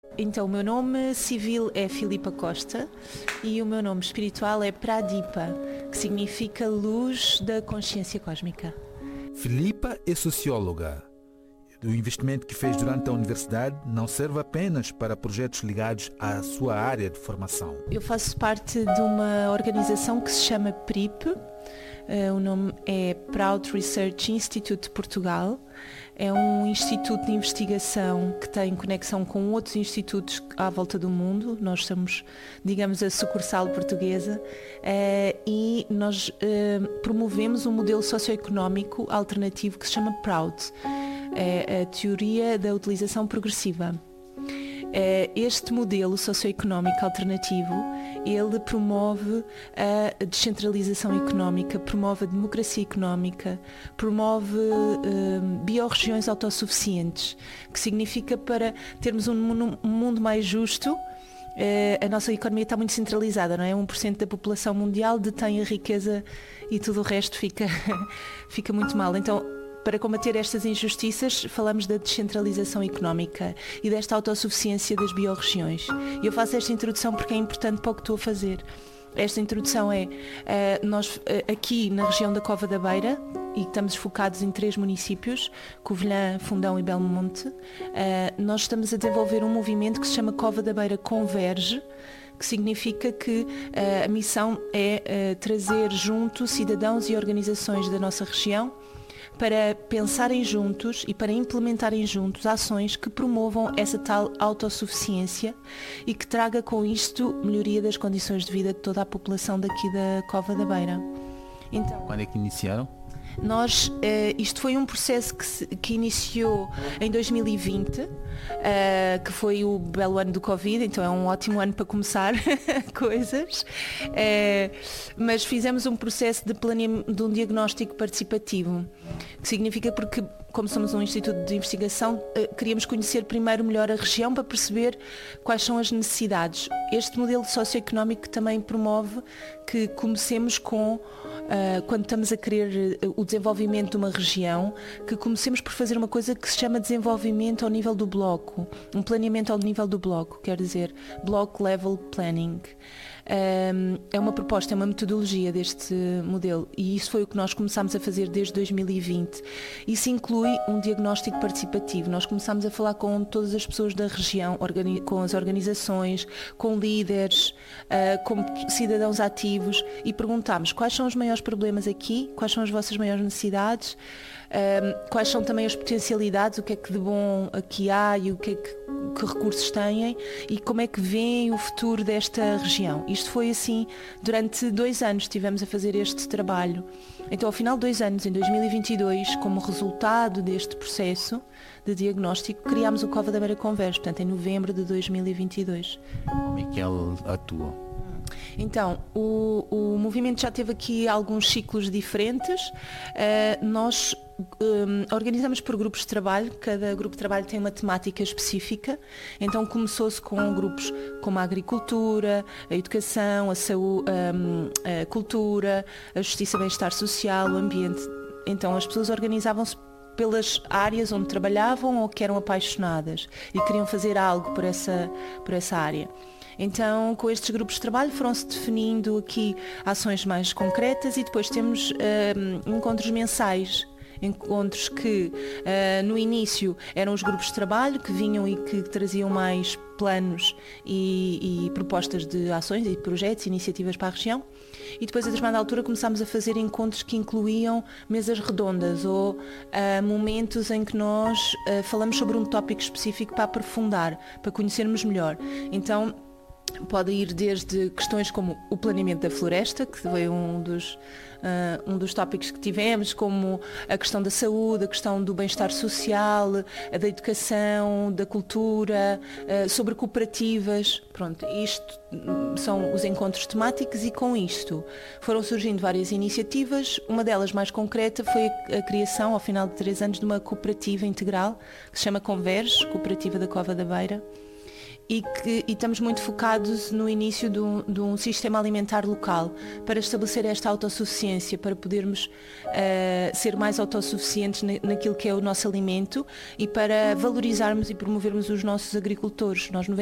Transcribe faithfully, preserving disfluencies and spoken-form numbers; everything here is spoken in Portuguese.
Então, o meu nome civil é Filipa Costa e o meu nome espiritual é Pradipa, que significa luz da consciência cósmica. Filipa é socióloga. O investimento que fez durante a universidade não serve apenas para projetos ligados à sua área de formação. Eu faço parte de uma organização que se chama P R I P. Uh, o nome é Proud Research Institute de Portugal. É um instituto de investigação que tem conexão com outros institutos à volta do mundo. Nós somos, digamos, a sucursal portuguesa uh, e nós uh, promovemos um modelo socioeconómico alternativo que se chama Proud. É a teoria da utilização progressiva. Este modelo socioeconómico alternativo, ele promove a descentralização económica, promove a democracia económica, promove um, biorregiões autossuficientes, que significa para termos um mundo mais justo. A nossa economia está muito centralizada, não é? um por cento da população mundial detém a riqueza e tudo o resto fica, fica muito mal. Então, para combater estas injustiças, falamos da descentralização económica e desta autossuficiência das biorregiões. E eu faço esta introdução porque é importante para o que estou a fazer. Esta introdução é, uh, nós uh, aqui na região da Cova da Beira, e estamos focados em três municípios, Covilhã, Fundão e Belmonte, uh, nós estamos a desenvolver um movimento que se chama Cova da Beira Converge, que significa que uh, a missão é uh, trazer junto cidadãos e organizações da nossa região para pensarem juntos e para implementarem juntos ações que promovam essa tal autossuficiência e que traga com isto melhoria das condições de vida de toda a população daqui da Cova da Beira. Então, quando é que iniciaram? Nós, uh, isto foi um processo que, se, que iniciou em dois mil e vinte, uh, que foi o belo ano do Covid, então é um ótimo ano para começar coisas, uh, mas fizemos um processo de, planeam- de um diagnóstico participativo, que significa porque, como somos um instituto de investigação, uh, queríamos conhecer primeiro melhor a região para perceber quais são as necessidades. Este modelo socioeconómico também promove que comecemos com, uh, quando estamos a querer o desenvolvimento de uma região, que comecemos por fazer uma coisa que se chama desenvolvimento ao nível do bloco, um planeamento ao nível do bloco, quer dizer, block level planning. Um, é uma proposta, é uma metodologia deste modelo e isso foi o que nós começámos a fazer desde dois mil e vinte. Isso inclui um diagnóstico participativo. Nós começámos a falar com todas as pessoas da região, organi- com as organizações, com líderes, uh, com cidadãos ativos e perguntámos quais são os maiores problemas aqui, quais são as vossas maiores necessidades, um, quais são também as potencialidades, o que é que de bom aqui há e o que é que que recursos têm e como é que veem o futuro desta região. Isto foi assim, durante dois anos estivemos a fazer este trabalho. Então, ao final de dois anos, em dois mil e vinte e dois, como resultado deste processo de diagnóstico, criámos o Cova da Beira Converge, portanto, em novembro de dois mil e vinte e dois. Como é que ele atua? Então, o, o movimento já teve aqui alguns ciclos diferentes. Uh, nós um, organizamos por grupos de trabalho, cada grupo de trabalho tem uma temática específica. Então começou-se com grupos como a agricultura, a educação, a saúde, um, a cultura, a justiça, bem-estar social, o ambiente. Então as pessoas organizavam-se pelas áreas onde trabalhavam ou que eram apaixonadas e queriam fazer algo por essa, por essa área. Então, com estes grupos de trabalho foram-se definindo aqui ações mais concretas e depois temos um, encontros mensais, encontros que uh, no início eram os grupos de trabalho que vinham e que traziam mais planos e, e propostas de ações e projetos, iniciativas para a região. E depois, a determinada altura, começámos a fazer encontros que incluíam mesas redondas ou uh, momentos em que nós uh, falamos sobre um tópico específico para aprofundar, para conhecermos melhor. Então, pode ir desde questões como o planeamento da floresta, que foi um dos, uh, um dos tópicos que tivemos, como a questão da saúde, a questão do bem-estar social, a da educação, da cultura, uh, sobre cooperativas. Pronto, isto são os encontros temáticos e com isto foram surgindo várias iniciativas. Uma delas mais concreta foi a criação, ao final de três anos, de uma cooperativa integral que se chama Converge, Cooperativa da Cova da Beira. e, que, e estamos muito focados no início de um, de um sistema alimentar local para estabelecer esta autossuficiência, para podermos uh, ser mais autossuficientes na, naquilo que é o nosso alimento e para valorizarmos e promovermos os nossos agricultores. Nós